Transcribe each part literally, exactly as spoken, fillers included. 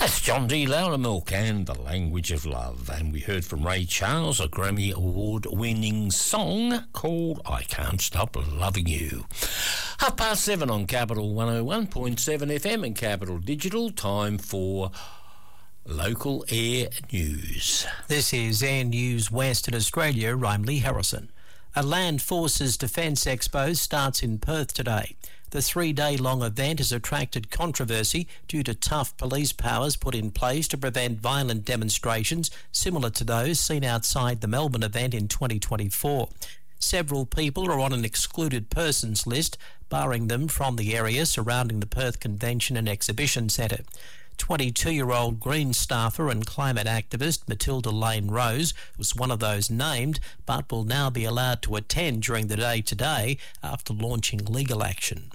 That's John D. Loudermilk and The Language of Love. And we heard from Ray Charles, a Grammy Award-winning song called I Can't Stop Loving You. Half past seven on Capital one oh one point seven F M and Capital Digital. Time for Local Air News. This is Air News Western Australia. I'm Lee Harrison. A Land Forces Defence Expo starts in Perth today. The three-day-long event has attracted controversy due to tough police powers put in place to prevent violent demonstrations similar to those seen outside the Melbourne event in twenty twenty-four. Several people are on an excluded persons list, barring them from the area surrounding the Perth Convention and Exhibition Centre. twenty-two-year-old Green staffer and climate activist Matilda Lane Rose was one of those named, but will now be allowed to attend during the day today after launching legal action.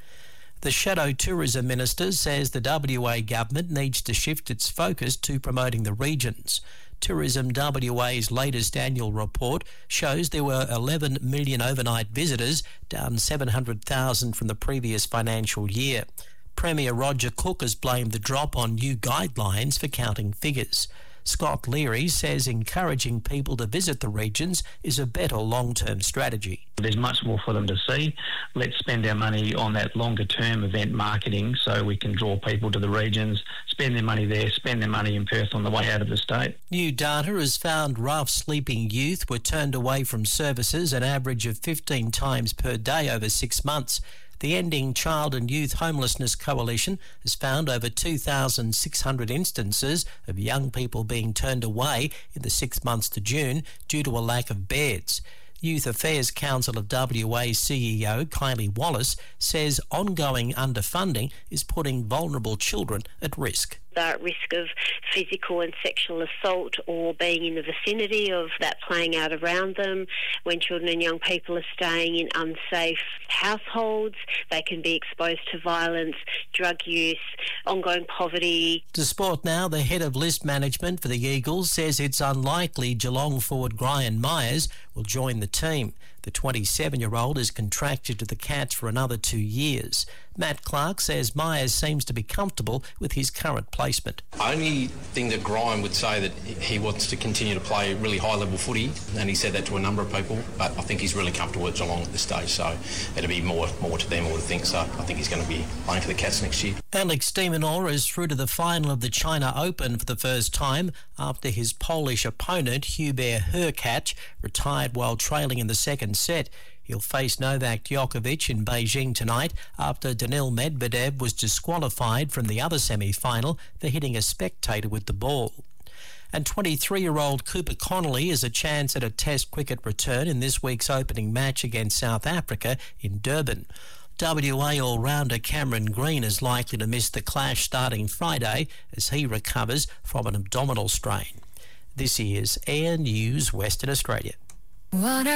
The Shadow Tourism Minister says the W A government needs to shift its focus to promoting the regions. Tourism W A's latest annual report shows there were eleven million overnight visitors, down seven hundred thousand from the previous financial year. Premier Roger Cook has blamed the drop on new guidelines for counting figures. Scott Leary says encouraging people to visit the regions is a better long-term strategy. There's much more for them to see. Let's spend our money on that longer-term event marketing so we can draw people to the regions, spend their money there, spend their money in Perth on the way out of the state. New data has found rough sleeping youth were turned away from services an average of fifteen times per day over six months. The Ending Child and Youth Homelessness Coalition has found over two thousand six hundred instances of young people being turned away in the six months to June due to a lack of beds. Youth Affairs Council of W A C E O Kylie Wallace says ongoing underfunding is putting vulnerable children at risk. They're at risk of physical and sexual assault or being in the vicinity of that playing out around them. When children and young people are staying in unsafe households, they can be exposed to violence, drug use, ongoing poverty. To sport now, the head of list management for the Eagles says it's unlikely Geelong forward Brian Myers will join the team. The twenty-seven-year-old is contracted to the Cats for another two years. Matt Clark says Myers seems to be comfortable with his current placement. Only thing that Grime would say that he wants to continue to play really high-level footy, and he said that to a number of people, but I think he's really comfortable at Geelong at this stage, so it'll be more more to them, I would think, so I think he's going to be playing for the Cats next year. Alex de Minaur is through to the final of the China Open for the first time after his Polish opponent, Hubert Hurkacz, retired while trailing in the second set. He'll face Novak Djokovic in Beijing tonight after Daniil Medvedev was disqualified from the other semi-final for hitting a spectator with the ball. And twenty-three-year-old Cooper Connolly has a chance at a Test cricket return in this week's opening match against South Africa in Durban. W A all-rounder Cameron Green is likely to miss the clash starting Friday as he recovers from an abdominal strain. This is Air News Western Australia.